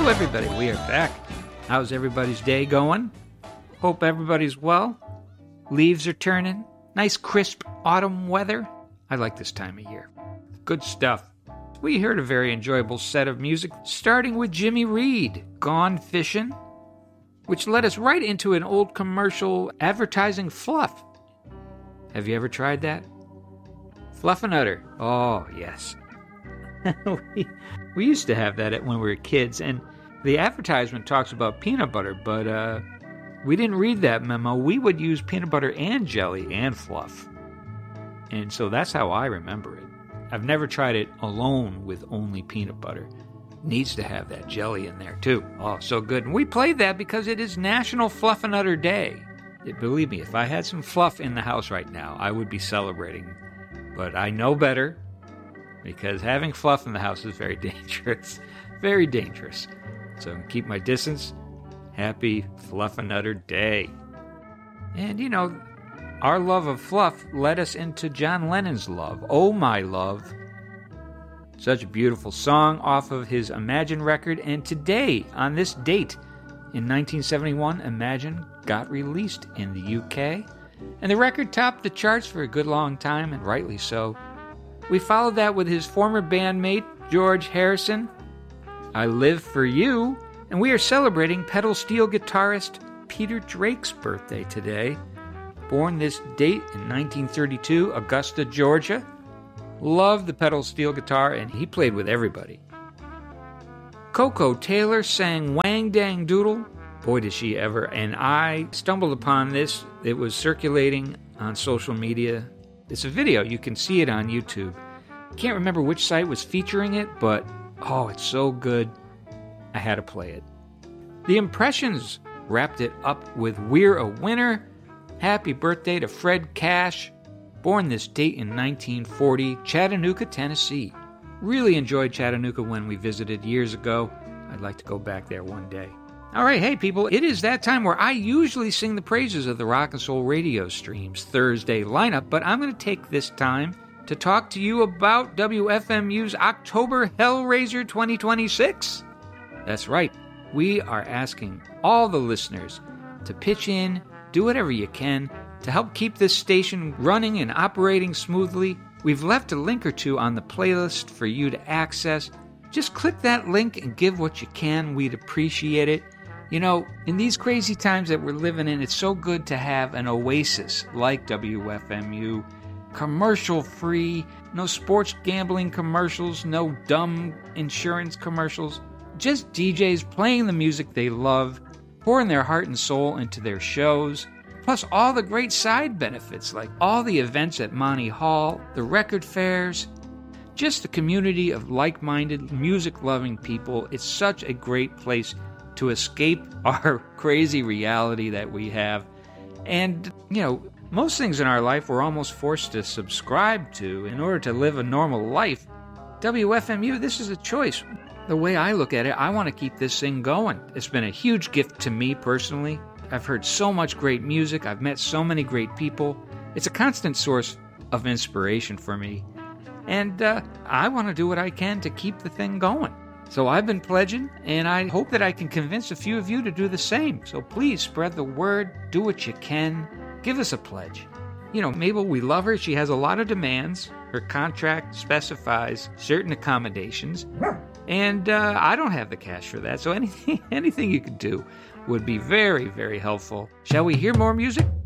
Hello, everybody. We are back. How's everybody's day going? Hope everybody's well. Leaves are turning. Nice, crisp autumn weather. I like this time of year. Good stuff. We heard a very enjoyable set of music, starting with Jimmy Reed, Gone Fishin', which led us right into an old commercial advertising fluff. Have you ever tried that? Fluff and Udder. Oh, yes. we used to have that when we were kids, and the advertisement talks about peanut butter, but we didn't read that memo. We would use peanut butter and jelly and fluff. And so that's how I remember it. I've never tried it alone with only peanut butter. Needs to have that jelly in there, too. Oh, so good. And we played that because it is National Fluff and Udder Day. Believe me, if I had some fluff in the house right now, I would be celebrating. But I know better, because having fluff in the house is very dangerous. Very dangerous. So keep my distance. Happy Fluff and Udder Day. And, you know, our love of fluff led us into John Lennon's love, Oh My Love. Such a beautiful song off of his Imagine record, and today, on this date, in 1971, Imagine got released in the UK, and the record topped the charts for a good long time, and rightly so. We followed that with his former bandmate, George Harrison, I Live For You, and we are celebrating pedal steel guitarist Peter Drake's birthday today. Born this date in 1932, Augusta, Georgia. Loved the pedal steel guitar, and he played with everybody. Coco Taylor sang Wang Dang Doodle. Boy, did she ever. And I stumbled upon this. It was circulating on social media. It's a video. You can see it on YouTube. Can't remember which site was featuring it, but oh, it's so good. I had to play it. The Impressions wrapped it up with We're a Winner. Happy birthday to Fred Cash, born this date in 1940, Chattanooga, Tennessee. Really enjoyed Chattanooga when we visited years ago. I'd like to go back there one day. All right, hey people, it is that time where I usually sing the praises of the Rock and Soul Radio Stream's Thursday lineup, but I'm going to take this time to talk to you about WFMU's October Hellraiser 2026. That's right, we are asking all the listeners to pitch in, do whatever you can to help keep this station running and operating smoothly. We've left a link or two on the playlist for you to access. Just click that link and give what you can. We'd appreciate it. You know, in these crazy times that we're living in, it's so good to have an oasis like WFMU. Commercial-free, no sports gambling commercials, no dumb insurance commercials. Just DJs playing the music they love, pouring their heart and soul into their shows, plus all the great side benefits like all the events at Monty Hall, the record fairs, just the community of like-minded, music-loving people. It's such a great place to escape our crazy reality that we have. And, you know, most things in our life we're almost forced to subscribe to in order to live a normal life. WFMU, this is a choice. The way I look at it, I want to keep this thing going. It's been a huge gift to me personally. I've heard so much great music. I've met so many great people. It's a constant source of inspiration for me. And I want to do what I can to keep the thing going. So I've been pledging, and I hope that I can convince a few of you to do the same. So please spread the word, do what you can, give us a pledge. You know, Mabel, we love her. She has a lot of demands. Her contract specifies certain accommodations. And I don't have the cash for that, so anything you could do would be very, very helpful. Shall we hear more music?